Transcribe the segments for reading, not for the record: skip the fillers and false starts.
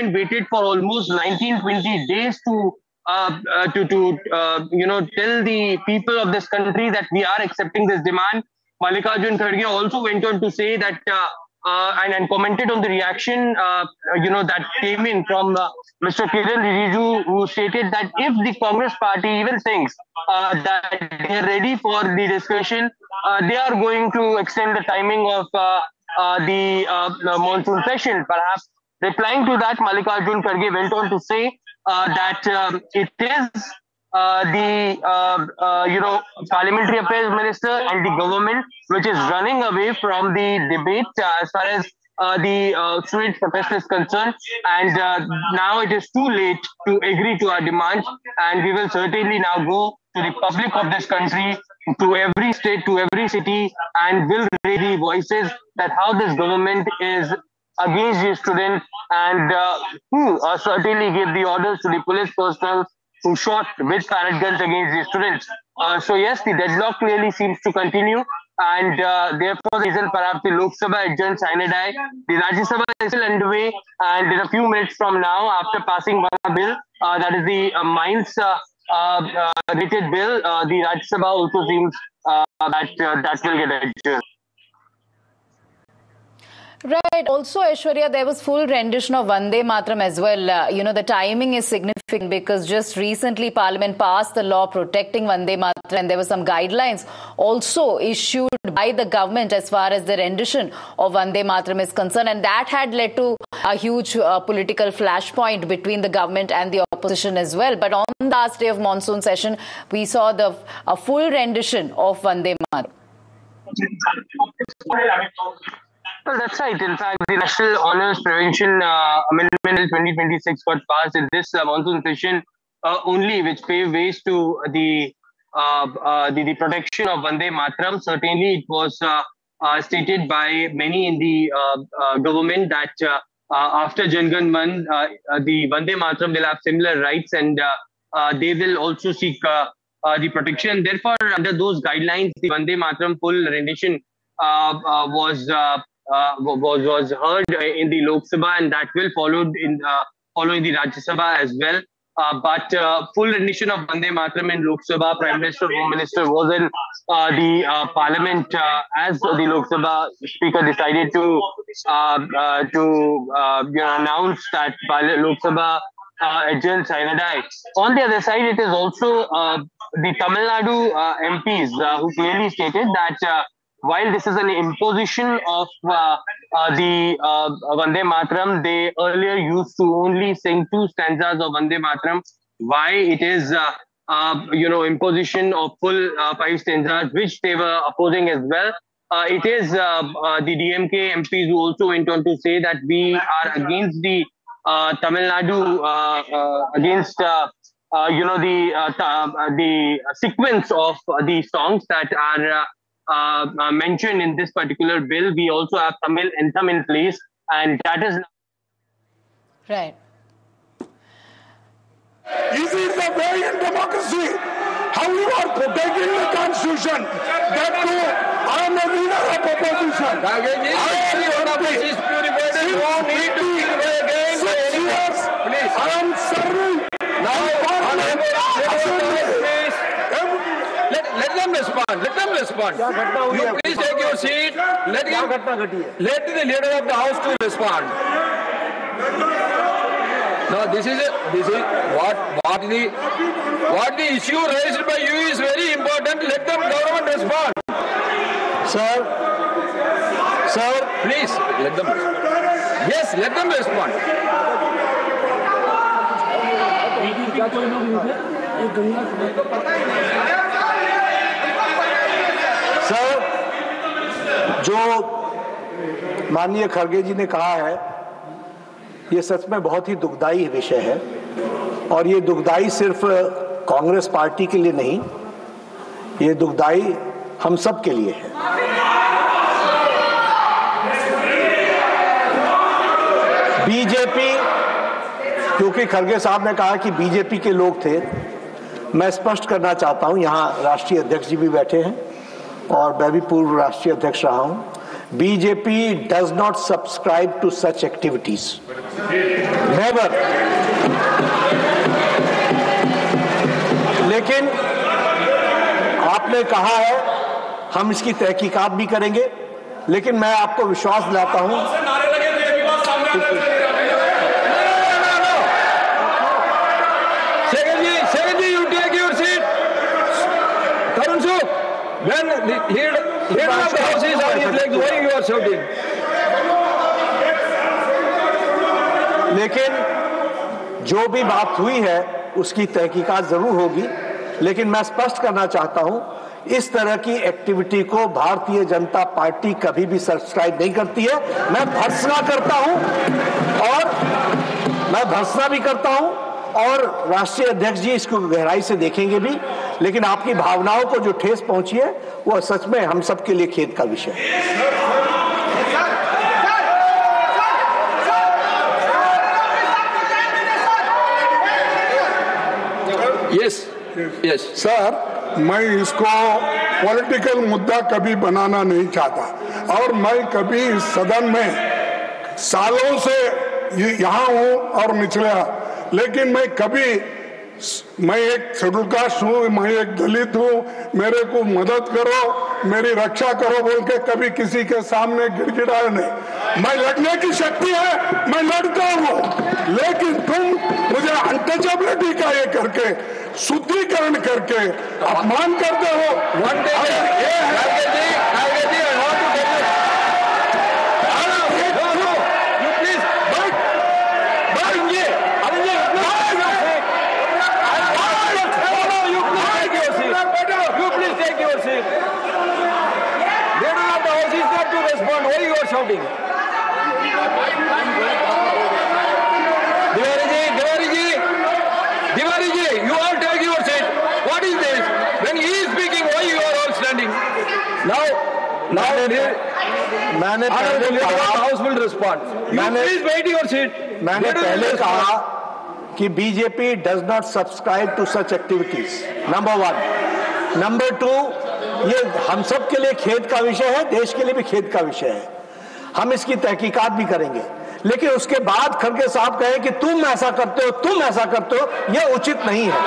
government waited for almost 19-20 days to tell the people of this country that we are accepting this demand. Mallikarjun Kharge also went on to say that and commented on the reaction that came in from Mr. Kiran Rijiju, who stated that if the Congress party even thinks that they are ready for the discussion, they are going to extend the timing of the monsoon session. Perhaps replying to that, Mallikarjun Kharge went on to say that it is Parliamentary Affairs Minister and the government which is running away from the debate as far as the student protest is concerned, and now it is too late to agree to our demands, and we will certainly now go to the public of this country, to every state, to every city, and will raise the voices that how this government is against the students, and who certainly gave the orders to the police personnel who shot with parrot guns against the students. So yes, the deadlock clearly seems to continue, and therefore the reason perhaps the Lok Sabha adjourned sine die. The Rajya Sabha is still underway, and in a few minutes from now, after passing one bill, that is the mines related bill, the Rajya Sabha also seems that will get adjourned. Right. Also, Aishwarya, there was full rendition of Vande Mataram as well. The timing is significant because just recently Parliament passed the law protecting Vande Mataram, and there were some guidelines also issued by the government as far as the rendition of Vande Mataram is concerned, and that had led to a huge political flashpoint between the government and the opposition as well. But on the last day of monsoon session, we saw a full rendition of Vande Mataram. Well, that's right. In fact, the National Honours Prevention Amendment 2026 got passed in this monsoon session only, which paved ways to the protection of Vande Mataram. Certainly, it was stated by many in the government that after Jan Gan Man, the Vande Mataram will have similar rights, and they will also seek the protection. Therefore, under those guidelines, the Vande Mataram full rendition was heard in the Lok Sabha, and that will followed in following the Rajya Sabha as well. But full rendition of Vande Mataram in Lok Sabha, Prime Minister, Home Minister was in the Parliament as the Lok Sabha Speaker decided to announce that Lok Sabha adjourned sine die. On the other side, it is also the Tamil Nadu MPs who clearly stated that while this is an imposition of the Vande Mataram, they earlier used to only sing 2 stanzas of Vande Mataram. Why it is, imposition of full 5 stanzas, which they were opposing as well. It is the DMK MPs who also went on to say that we are against the Tamil Nadu, against the sequence of the songs that are mentioned in this particular bill. We also have Tamil anthem in place, and that is right. Is it the way in democracy? How you are protecting the constitution? That too, I am a leader of opposition. I am serving. Let them respond. Let them respond. You please take your seat. Let the leader of the house to respond. No, this is what the issue raised by you is very important. Let the government respond. Sir, please let them respond. Yes, let them respond. Sir, जो माननीय खड़गे जी ने कहा है, ये सच में बहुत ही दुखदाई विषय है, और ये दुखदाई सिर्फ कांग्रेस पार्टी के लिए नहीं, ये दुखदाई हम सब के लिए है। बीजेपी, क्योंकि खड़गे साहब ने कहा कि बीजेपी के लोग थे, मैं स्पष्ट करना चाहता हूं, यहाँ राष्ट्रीय अध्यक्ष जी भी बैठे हैं और मैं भी पूर्व राष्ट्रीय अध्यक्ष रहा हूं। BJP does not subscribe to such activities. Never. लेकिन आपने कहा है हम इसकी तहकीकात भी करेंगे, लेकिन मैं आपको विश्वास दिलाता हूं you take your seat. Tarun Suk, when the leader of the house is on his legs, why you are shouting? लेकिन जो भी बात हुई है उसकी तहकीकात जरूर होगी, लेकिन मैं स्पष्ट करना चाहता हूं इस तरह की एक्टिविटी को भारतीय जनता पार्टी कभी भी सब्सक्राइब नहीं करती है। मैं भर्त्सना करता हूं और मैं भर्त्सना भी करता हूं और राष्ट्रीय अध्यक्ष जी इसको गहराई से देखेंगे भी, लेकिन आपकी भावनाओं को जो ठेस पहुंची है वो सच में हम सबके लिए खेद का विषय है। यस सर, मैं इसको पॉलिटिकल मुद्दा कभी बनाना नहीं चाहता और मैं कभी इस सदन में सालों से यहाँ हूँ और निचले, लेकिन मैं एक शेड्यूल कास्ट हूँ, मैं एक दलित हूँ, मेरे को मदद करो, मेरी रक्षा करो बोल के कभी किसी के सामने गिड़गिड़ाया नहीं। मैं लड़ने की शक्ति है, मैं लड़ता हूँ, लेकिन तुम मुझे अनटचेबिलिटी का ये करके शुद्धिकरण करके अपमान करते हो। मैंने पहले कहा कि BJP does not subscribe to such activities, number 1। Number 2, ये हम सब के लिए खेद का विषय है, देश के लिए भी खेद का विषय है, हम इसकी तहकीकात भी करेंगे। लेकिन उसके बाद खड़गे साहब कहे कि तुम ऐसा करते हो, तुम ऐसा करते हो, यह उचित नहीं है।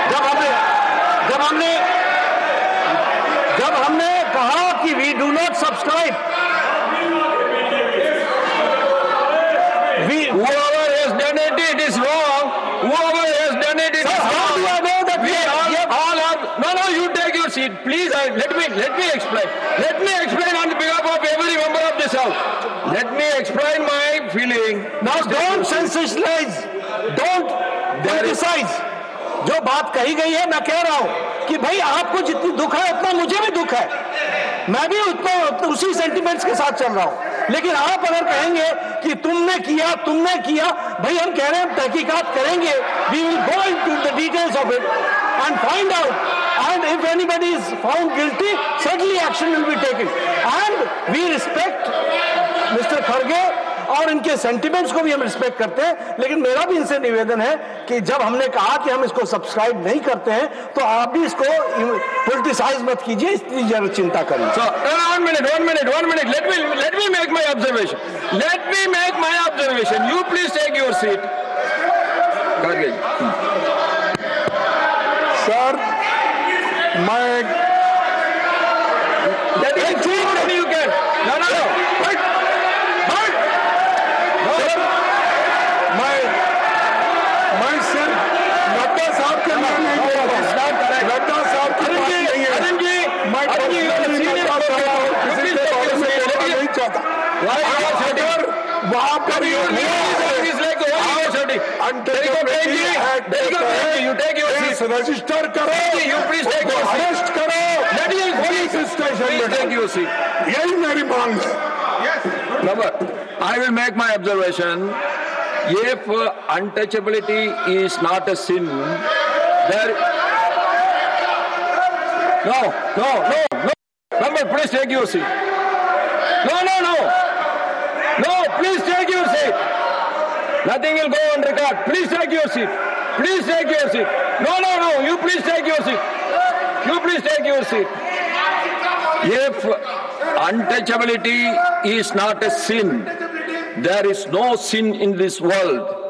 जब हमने कहा कि we do not subscribe, whoever has done it, it is wrong. Whoever has done it, it is wrong. Do I know that we all have. No, you take your seat, please. Let me explain. Let me explain on behalf of every member of this house. Let me explain my feeling. Now, don't sensationalize, don't criticize. जो बात कही गई है, मैं कह रहा हूं कि भाई आपको जितनी दुख है उतना मुझे भी दुख है, मैं भी उसी सेंटिमेंट्स के साथ चल रहा हूं। लेकिन आप अगर कहेंगे कि तुमने किया, भाई हम कह रहे हैं तहकीकात करेंगे, we will go into the details of it and find out, and if anybody is found guilty, certainly action will be taken, and we respect mister खड़गे और इनके सेंटिमेंट्स को भी हम रिस्पेक्ट करते हैं। लेकिन मेरा भी इनसे निवेदन है कि जब हमने कहा कि हम इसको सब्सक्राइब नहीं करते हैं, तो आप भी इसको पॉलिटिसाइज मत कीजिए, इसकी जरूर चिंता करिए। So, one minute. Let me make my observation. You please take your seat. Sir, मैं you can. No. मैं सिर्फ नड्डा साहब के लिए नहीं बोल रहा हूं। नड्डा साहब की बात नहीं है। मैं किसी के बारे में बोलना नहीं चाहता। अगर वहां पर रजिस्टर करो, अरेस्ट करो, पुलिस स्टेशन, यही मेरी मांग है। I will make my observation. If untouchability is not a sin, there. No. Number, please take your seat. No, please take your seat. Nothing will go on record. Please take your seat. No. You please take your seat. If untouchability is not a sin, there is no sin in this world.